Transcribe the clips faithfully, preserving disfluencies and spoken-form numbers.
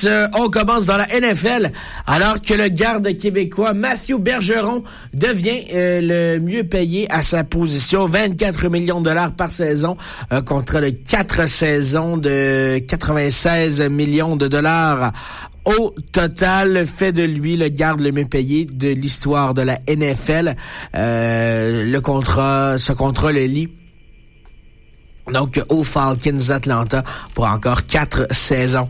Yes, euh, on commence dans la N F L alors que le garde québécois Matthew Bergeron devient euh, le mieux payé à sa position, vingt-quatre millions de dollars par saison, euh, contre le quatre saisons de quatre-vingt-seize millions de dollars. Au total, fait de lui le garde le mieux payé de l'histoire de la N F L. Euh, le contrat, ce contrat le lie donc aux Falcons d'Atlanta pour encore quatre saisons.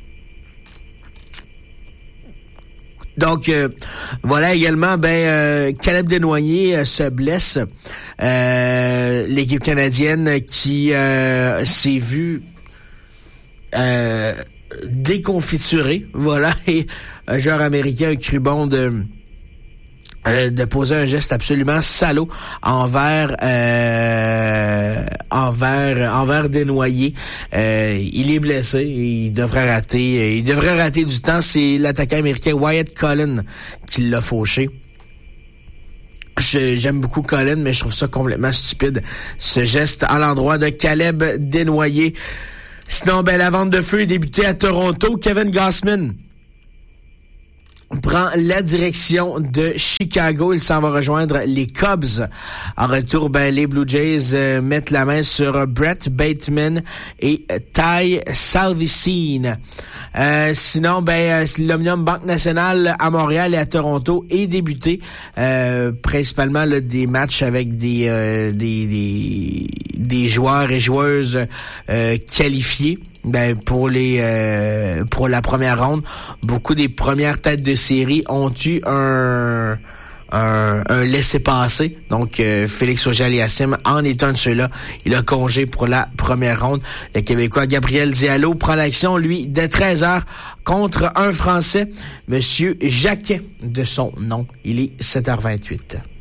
Donc, euh, voilà également, ben euh, Caleb Desnoyers euh, se blesse. Euh, l'équipe canadienne qui euh, s'est vue euh, déconfiturée, voilà, et un joueur américain a cru bon de... de poser un geste absolument salaud envers euh, envers envers Desnoyers. Euh, il est blessé, il devrait rater il devrait rater du temps. C'est l'attaquant américain Wyatt Cullen qui l'a fauché. Je, j'aime beaucoup Cullen, mais je trouve ça complètement stupide, ce geste à l'endroit de Caleb Desnoyers. Sinon, ben la vente de feu est débutée à Toronto. Kevin Gausman prend la direction de Chicago. Il s'en va rejoindre les Cubs. En retour, ben, les Blue Jays euh, mettent la main sur Brett Bateman et euh, Ty Southicine. Euh, sinon, ben, l'Omnium Banque Nationale à Montréal et à Toronto est débuté. Euh, principalement là, des matchs avec des, euh, des, des, des joueurs et joueuses euh, qualifiés. Ben pour les euh, pour la première ronde, beaucoup des premières têtes de série ont eu un un, un laissez-passer. Donc euh, Félix Auger-Aliassime en est un de ceux-là. Il a congé pour la première ronde. Le Québécois Gabriel Diallo prend l'action, lui, dès treize heures contre un Français, Monsieur Jacquet de son nom. Il est sept heures vingt-huit.